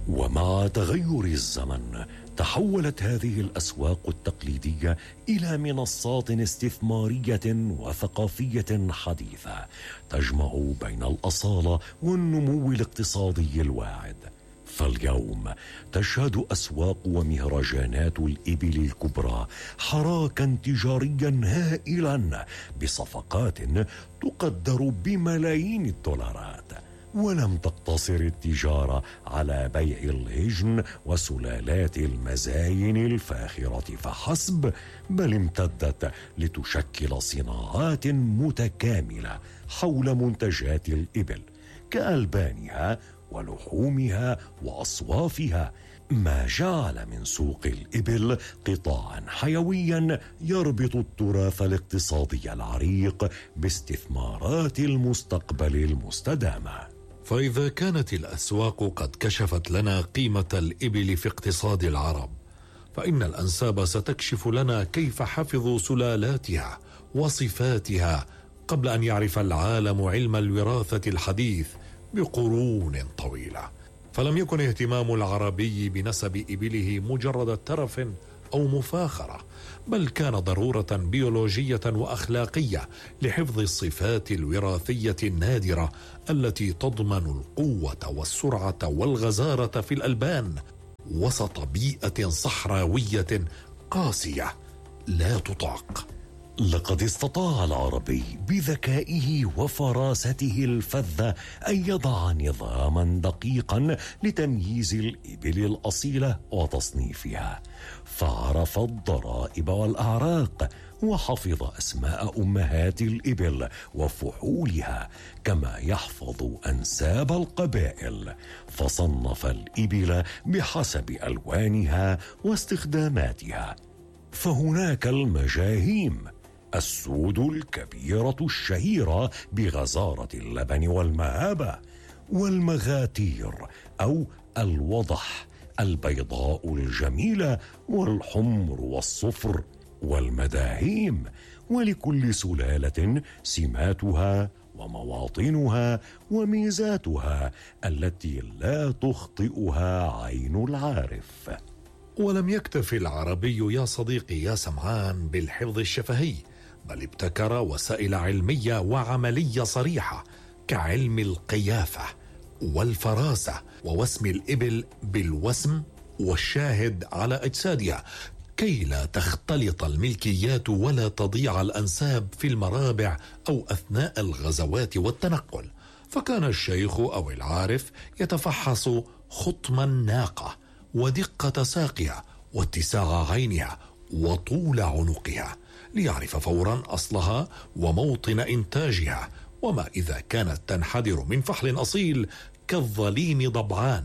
ومع تغير الزمن تحولت هذه الأسواق التقليدية إلى منصات استثمارية وثقافية حديثة تجمع بين الأصالة والنمو الاقتصادي الواعد. فاليوم تشهد أسواق ومهرجانات الإبل الكبرى حراكا تجاريا هائلا بصفقات تقدر بملايين الدولارات. ولم تقتصر التجارة على بيع الهجن وسلالات المزاين الفاخرة فحسب، بل امتدت لتشكل صناعات متكاملة حول منتجات الإبل كألبانها ولحومها وأصوافها، ما جعل من سوق الإبل قطاعا حيويا يربط التراث الاقتصادي العريق باستثمارات المستقبل المستدامة. فإذا كانت الأسواق قد كشفت لنا قيمة الإبل في اقتصاد العرب، فإن الأنساب ستكشف لنا كيف حفظوا سلالاتها وصفاتها قبل أن يعرف العالم علم الوراثة الحديث بقرون طويلة. فلم يكن اهتمام العربي بنسب إبله مجرد ترف أو مفاخرة، بل كان ضرورة بيولوجية وأخلاقية لحفظ الصفات الوراثية النادرة التي تضمن القوة والسرعة والغزارة في الألبان وسط بيئة صحراوية قاسية لا تطاق. لقد استطاع العربي بذكائه وفراسته الفذة أن يضع نظاما دقيقا لتمييز الإبل الأصيلة وتصنيفها، فعرف الضرائب والأعراق، وحفظ أسماء أمهات الإبل وفحولها، كما يحفظ أنساب القبائل، فصنف الإبل بحسب ألوانها واستخداماتها. فهناك المجاهيم، السود الكبيرة الشهيرة بغزارة اللبن والمهابة، والمغاتير أو الوضح البيضاء الجميلة، والحمر والصفر، والمداهيم، ولكل سلالة سماتها ومواطنها وميزاتها التي لا تخطئها عين العارف. ولم يكتفي العربي يا صديقي يا سمعان بالحفظ الشفهي، بل ابتكر وسائل علمية وعملية صريحة كعلم القيافة والفراسة ووسم الإبل بالوسم والشاهد على أجسادها، كي لا تختلط الملكيات ولا تضيع الأنساب في المرابع أو أثناء الغزوات والتنقل. فكان الشيخ أو العارف يتفحص خطم الناقة ودقة ساقها واتساع عينها وطول عنقها ليعرف فورا أصلها وموطن إنتاجها، وما إذا كانت تنحدر من فحل أصيل كالظليم ضبعان،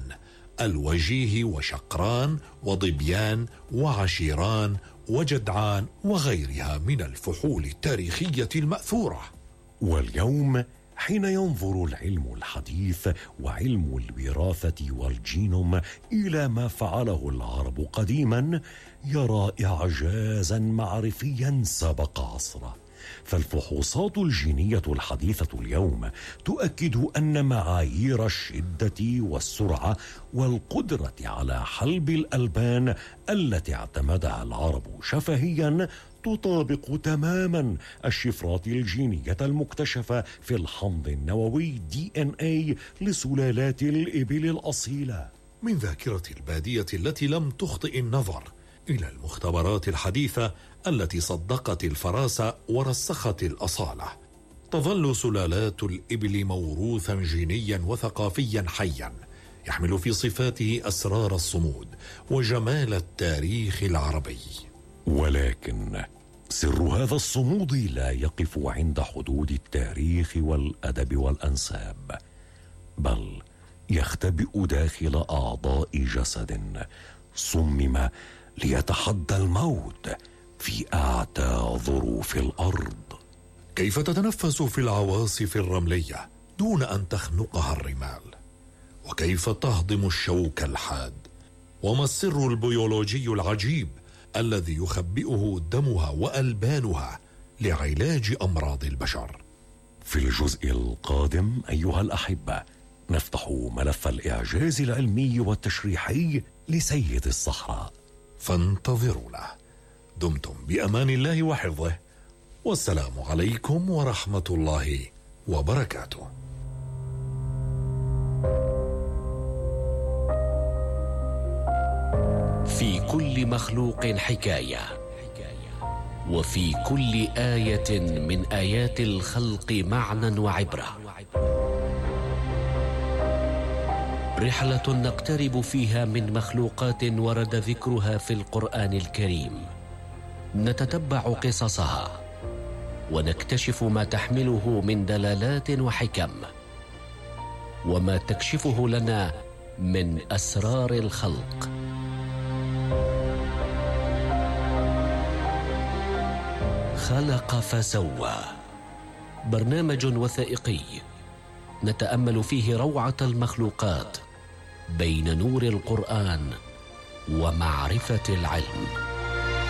الوجيه وشقران وضبيان وعشيران وجدعان وغيرها من الفحول التاريخية المأثورة. واليوم حين ينظر العلم الحديث وعلم الوراثة والجينوم إلى ما فعله العرب قديما، يرى إعجازا معرفيا سبق عصره. فالفحوصات الجينية الحديثة اليوم تؤكد أن معايير الشدة والسرعة والقدرة على حلب الألبان التي اعتمدها العرب شفهيا تطابق تماما الشفرات الجينية المكتشفة في الحمض النووي DNA لسلالات الإبل الأصيلة. من ذاكرة البادية التي لم تخطئ النظر إلى المختبرات الحديثة التي صدقت الفراسة ورسخت الأصالة، تظل سلالات الإبل موروثا جينيا وثقافيا حيا يحمل في صفاته أسرار الصمود وجمال التاريخ العربي. ولكن سر هذا الصمود لا يقف عند حدود التاريخ والأدب والأنساب، بل يختبئ داخل أعضاء جسد صمم ليتحدى الموت في أعتى ظروف الأرض. كيف تتنفس في العواصف الرملية دون أن تخنقها الرمال؟ وكيف تهضم الشوك الحاد؟ وما السر البيولوجي العجيب الذي يخبئه دمها وألبانها لعلاج أمراض البشر؟ في الجزء القادم أيها الأحبة نفتح ملف الإعجاز العلمي والتشريحي لسيد الصحراء. فانتظرونا. دمتم بأمان الله وحفظه، والسلام عليكم ورحمة الله وبركاته. في كل مخلوق حكاية، وفي كل آية من آيات الخلق معنى وعبرة. رحلة نقترب فيها من مخلوقات ورد ذكرها في القرآن الكريم، نتتبع قصصها ونكتشف ما تحمله من دلالات وحكم، وما تكشفه لنا من أسرار الخلق. خلق فسوى، برنامج وثائقي نتأمل فيه روعة المخلوقات بين نور القرآن ومعرفة العلم.